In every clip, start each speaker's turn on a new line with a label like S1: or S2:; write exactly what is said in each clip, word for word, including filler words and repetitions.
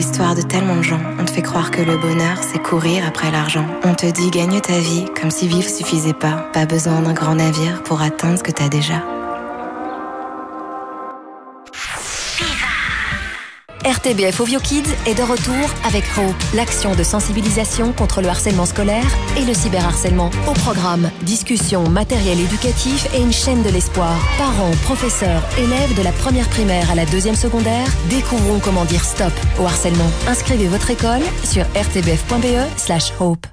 S1: l'histoire de tellement de gens. On te fait croire que le bonheur, c'est courir après l'argent. On te dit gagne ta vie, comme si vivre suffisait pas. Pas besoin d'un grand navire pour atteindre ce que t'as déjà.
S2: R T B F Ovio Kids est de retour avec Hope, l'action de sensibilisation contre le harcèlement scolaire et le cyberharcèlement. Au programme, discussion, matériel éducatif et une chaîne de l'espoir. Parents, professeurs, élèves de la première primaire à la deuxième secondaire découvrons comment dire stop au harcèlement. Inscrivez votre école sur r t b f point b e slash hope.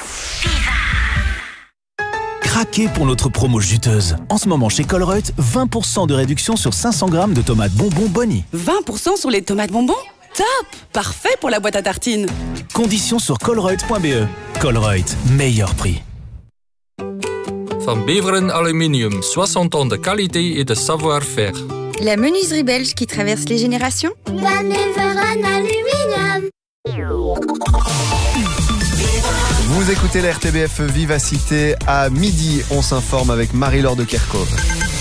S3: Craquez pour notre promo juteuse. En ce moment chez Colruyt, vingt pour cent de réduction sur cinq cents grammes de tomates bonbons Bonnie.
S4: vingt pour cent sur les tomates bonbons? Top! Parfait pour la boîte à tartines.
S3: Conditions sur colruyt point b e. Colruyt, meilleur prix.
S5: Van Beveren Aluminium, soixante ans de qualité et de savoir-faire.
S6: La menuiserie belge qui traverse les générations.
S7: Van Beveren Aluminium.
S8: Vous écoutez la R T B F Vivacité. À midi, on s'informe avec Marie-Laure de Kerkhove.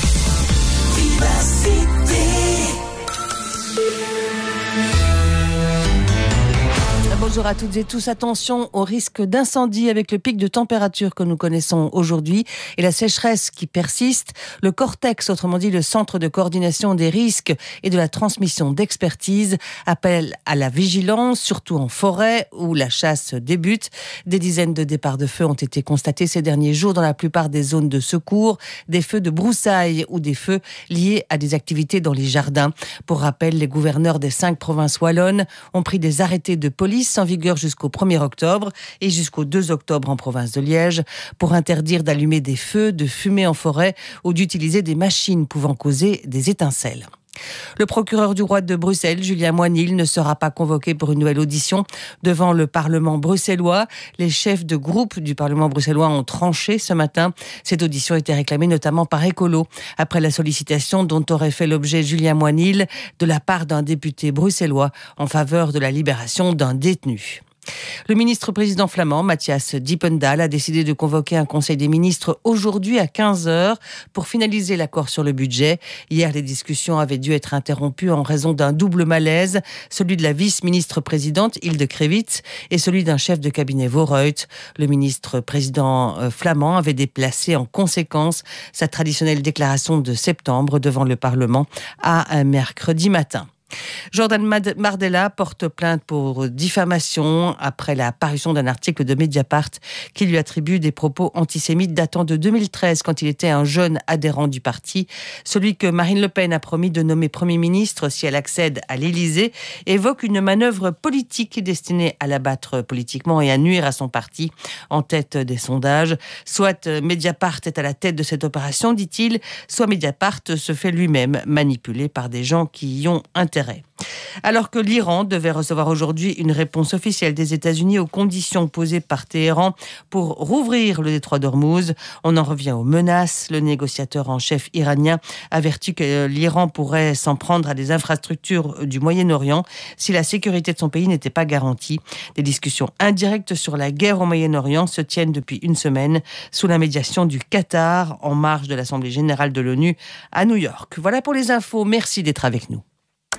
S9: Bonjour à toutes et tous. Attention au risque d'incendie avec le pic de température que nous connaissons aujourd'hui et la sécheresse qui persiste. Le Cortex, autrement dit le Centre de coordination des risques et de la transmission d'expertise, appelle à la vigilance, surtout en forêt où la chasse débute. Des dizaines de départs de feu ont été constatés ces derniers jours dans la plupart des zones de secours, des feux de broussailles ou des feux liés à des activités dans les jardins. Pour rappel, les gouverneurs des cinq provinces wallonnes ont pris des arrêtés de police en vigueur jusqu'au premier octobre et jusqu'au deux octobre en province de Liège pour interdire d'allumer des feux, de fumer en forêt ou d'utiliser des machines pouvant causer des étincelles. Le procureur du roi de Bruxelles, Julien Moinil, ne sera pas convoqué pour une nouvelle audition devant le Parlement bruxellois. Les chefs de groupe du Parlement bruxellois ont tranché ce matin. Cette audition était réclamée notamment par Écolo, après la sollicitation dont aurait fait l'objet Julien Moinil de la part d'un député bruxellois en faveur de la libération d'un détenu. Le ministre-président flamand, Matthias Dippendal, a décidé de convoquer un conseil des ministres aujourd'hui à quinze heures pour finaliser l'accord sur le budget. Hier, les discussions avaient dû être interrompues en raison d'un double malaise, celui de la vice-ministre-présidente Hilde Krevits et celui d'un chef de cabinet Voorhout. Le ministre-président flamand avait déplacé en conséquence sa traditionnelle déclaration de septembre devant le Parlement à un mercredi matin. Jordan Bardella porte plainte pour diffamation après la parution d'un article de Mediapart qui lui attribue des propos antisémites datant de deux mille treize quand il était un jeune adhérent du parti. Celui que Marine Le Pen a promis de nommer Premier ministre si elle accède à l'Élysée évoque une manœuvre politique destinée à l'abattre politiquement et à nuire à son parti en tête des sondages. Soit Mediapart est à la tête de cette opération, dit-il, soit Mediapart se fait lui-même manipuler par des gens qui y ont intérêt. Alors que l'Iran devait recevoir aujourd'hui une réponse officielle des États-Unis aux conditions posées par Téhéran pour rouvrir le détroit d'Ormuz, on en revient aux menaces. Le négociateur en chef iranien avertit que l'Iran pourrait s'en prendre à des infrastructures du Moyen-Orient si la sécurité de son pays n'était pas garantie. Des discussions indirectes sur la guerre au Moyen-Orient se tiennent depuis une semaine sous la médiation du Qatar en marge de l'Assemblée générale de l'ONU à New York. Voilà pour les infos. Merci d'être avec nous.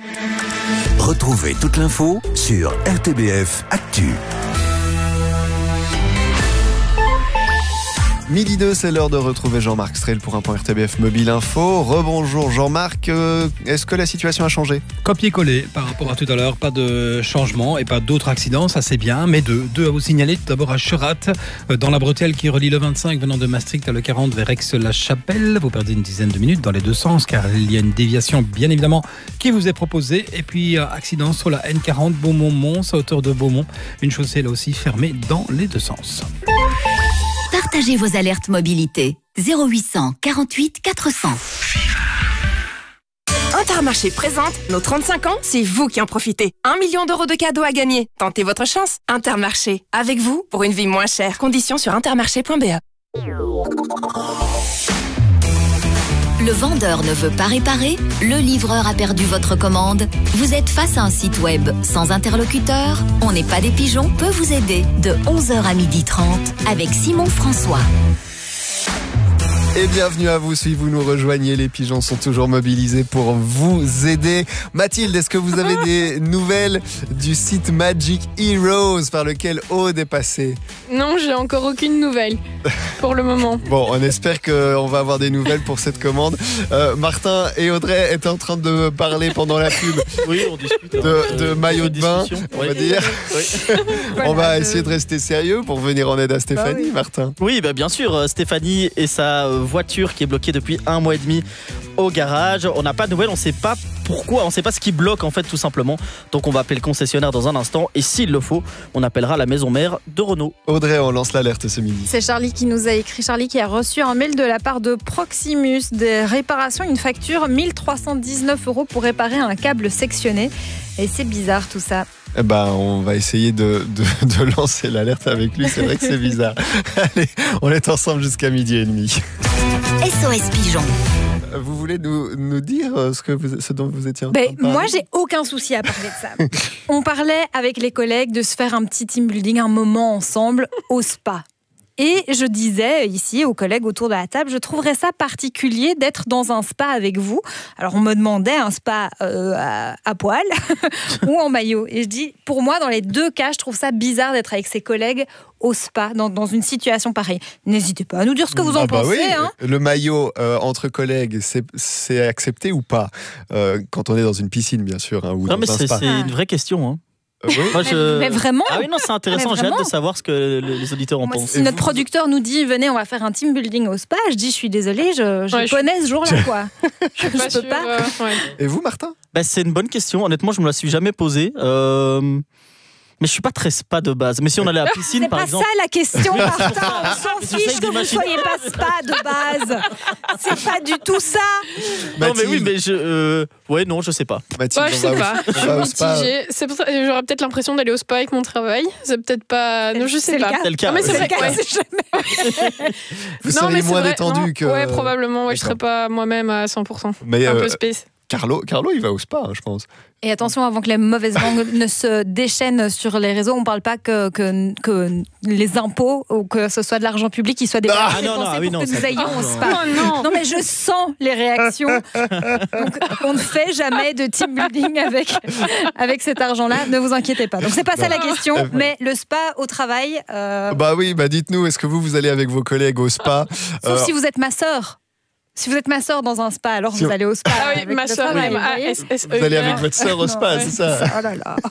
S10: Retrouvez toute l'info sur R T B F Actu.
S8: Midi deux, c'est l'heure de retrouver Jean-Marc Strel pour un point R T B F Mobile Info. Rebonjour Jean-Marc, euh, est-ce que la situation a changé ?
S11: Copier-coller par rapport à tout à l'heure, pas de changement et pas d'autres accidents, ça c'est bien, mais deux, deux à vous signaler. Tout d'abord à Cherat, dans la bretelle qui relie le vingt-cinq venant de Maastricht à le quarante vers Aix-la-Chapelle. Vous perdez une dizaine de minutes dans les deux sens car il y a une déviation bien évidemment qui vous est proposée. Et puis accident sur la N quarante Beaumont-Mons à hauteur de Beaumont, une chaussée là aussi fermée dans les deux sens.
S12: Partagez vos alertes mobilité. zéro huit cent quarante-huit quatre cents.
S13: Intermarché présente nos trente-cinq ans, c'est vous qui en profitez. Un million d'euros de cadeaux à gagner. Tentez votre chance. Intermarché, avec vous pour une vie moins chère. Conditions sur intermarché point b e.
S12: Le vendeur ne veut pas réparer, le livreur a perdu votre commande. Vous êtes face à un site web sans interlocuteur. On n'est pas des pigeons peut vous aider de onze heures à midi trente avec Simon François.
S8: Et bienvenue à vous, si vous nous rejoignez, les pigeons sont toujours mobilisés pour vous aider. Mathilde, est-ce que vous avez des nouvelles du site Magic Heroes par lequel Aude est passée?
S14: Non, j'ai encore aucune nouvelle pour le moment.
S8: Bon, on espère qu'on va avoir des nouvelles pour cette commande. Euh, Martin et Audrey étaient en train de parler pendant la pub.
S15: Oui, on discute.
S8: De,
S15: euh,
S8: de maillot de bain, on
S15: oui.
S8: va dire.
S15: Oui.
S8: On va essayer de rester sérieux pour venir en aide à Stéphanie, oui. Martin.
S15: Oui, bah bien sûr, Stéphanie et sa voiture qui est bloquée depuis un mois et demi au garage. On n'a pas de nouvelles, on ne sait pas pourquoi, on ne sait pas ce qui bloque en fait tout simplement. Donc on va appeler le concessionnaire dans un instant et s'il le faut, on appellera la maison mère de Renault.
S8: Audrey, on lance l'alerte ce midi.
S16: C'est Charlie qui nous a écrit, Charlie qui a reçu un mail de la part de Proximus des réparations, une facture mille trois cent dix-neuf euros pour réparer un câble sectionné. Et c'est bizarre tout ça.
S8: Eh ben, on va essayer de, de, de lancer l'alerte avec lui, c'est vrai que c'est bizarre. Allez, on est ensemble jusqu'à midi et demi.
S12: S O S Pigeon.
S8: Vous voulez nous, nous dire ce, que vous, ce dont vous étiez en train
S16: ben,
S8: de parler?
S16: Moi, j'ai aucun souci à parler de ça. On parlait avec les collègues de se faire un petit team building, un moment ensemble au spa. Et je disais ici aux collègues autour de la table, je trouverais ça particulier d'être dans un spa avec vous. Alors on me demandait un spa euh, à, à poil ou en maillot. Et je dis, pour moi, dans les deux cas, je trouve ça bizarre d'être avec ses collègues au spa, dans, dans une situation pareille. N'hésitez pas à nous dire ce que vous en
S8: ah bah
S16: pensez.
S8: Oui.
S16: Hein.
S8: Le maillot euh, entre collègues, c'est, c'est accepté ou pas euh, quand on est dans une piscine, bien sûr, hein, ou
S15: non,
S8: dans
S15: mais
S8: un
S15: c'est,
S8: spa.
S15: c'est une vraie question. Hein.
S8: Euh, oui.
S15: Moi, je...
S16: Mais vraiment?
S15: Ah oui, non, c'est intéressant. J'ai hâte de savoir ce que les auditeurs en
S16: Moi,
S15: pensent.
S16: si notre producteur nous dit venez, on va faire un team building au spa, je dis je suis désolée, je, je
S14: ouais,
S16: connais
S14: je...
S16: ce jour-là quoi.
S14: je
S16: je peux
S14: sûre,
S16: pas.
S14: Euh, ouais.
S8: Et vous, Martin?
S15: Bah, c'est une bonne question. Honnêtement, je me la suis jamais posée. Euh... Mais je suis pas très spa de base. Mais si on allait à la piscine,
S16: c'est
S15: par
S16: pas
S15: exemple.
S16: C'est pas ça la question, Martin. On s'en fiche que vous ne
S15: d'imaginer.
S16: soyez pas spa de base. C'est pas du tout ça.
S15: Non,
S8: Mathilde.
S15: mais oui, mais je. Euh... Ouais, non, je sais pas.
S8: Mathilde,
S14: ouais, je sais pas.
S8: Au,
S14: je suis mitigée. C'est pour ça que j'aurais peut-être l'impression d'aller au spa avec mon travail. C'est peut-être pas. Non, je sais
S16: c'est
S14: pas.
S16: Le
S15: c'est le cas.
S14: Non, mais c'est,
S16: c'est
S14: vrai.
S16: le cas,
S14: Ouais.
S16: c'est jamais.
S8: Vous
S14: non,
S8: seriez
S14: mais
S8: moins
S14: vrai,
S8: détendu
S14: non.
S8: que.
S14: Ouais, probablement. Ouais, je serais pas moi-même à cent pour cent.
S8: Mais
S14: un
S8: euh,
S14: peu space.
S8: Carlo, Carlo, il va au spa, hein, je pense.
S16: Et attention, avant que les mauvaises langues ne se déchaînent sur les réseaux, on ne parle pas que, que, que les impôts ou que ce soit de l'argent public qui soit dépensé
S15: Ah, non, non, ah, oui,
S16: pour
S15: non,
S16: que nous
S15: ça-
S16: ayons au
S15: non,
S16: spa.
S14: non. Non, non.
S16: mais je sens les réactions. Donc, on ne fait jamais de team building avec, avec cet argent-là. Ne vous inquiétez pas. Donc, c'est pas ça la question. Mais le spa au travail. Euh...
S8: Bah oui, bah dites-nous, est-ce que vous, vous allez avec vos collègues au spa?
S16: Sauf
S8: euh,
S16: si vous êtes ma sœur. Si vous êtes ma sœur dans un spa, alors
S8: Si
S16: vous
S8: on...
S16: allez au spa.
S14: Ah oui,
S16: avec
S14: ma
S16: le
S14: sœur,
S16: travail,
S14: oui,
S16: vous voyez.
S14: A S E R.
S8: Vous allez avec votre sœur au spa,
S16: ouais,
S8: c'est ça?
S16: Oh là là.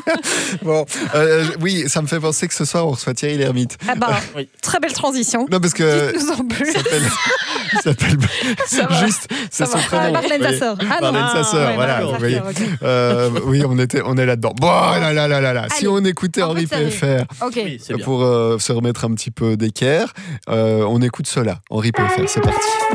S8: Bon, euh, oui, ça me fait penser que ce soir, on reçoit Thierry Lhermitte.
S16: Ah bah,
S15: Oui.
S16: très belle transition.
S8: Non, parce que.
S16: Dites-nous en plus.
S8: Il s'appelle. Il s'appelle
S14: Ça va.
S8: juste, c'est
S16: Ça
S8: son
S16: va.
S8: prénom.
S16: Ah, parlait de sa
S8: Oui.
S16: sœur. Ah
S8: Parlait
S16: non.
S8: de sa sœur,
S16: ouais,
S8: voilà.
S16: d'accord,
S8: Vous voyez.
S16: ok.
S8: Euh, oui, on était, on est là-dedans. Bon, là, là, là, là, là. Si
S16: Allez,
S8: on écoutait
S16: un peu
S8: Henri
S16: de sérieux.
S8: P F R
S16: Ok.
S15: Oui, c'est bien.
S8: pour euh, se remettre un petit peu d'équerre, euh, on écoute cela. Henri P F R, c'est parti.